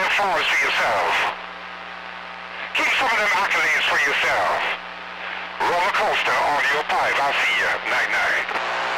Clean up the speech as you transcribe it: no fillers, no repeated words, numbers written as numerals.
them flowers to yourself. Keep some of them accolades for yourself. Roller coaster on your pipe. I'll see ya. Night night.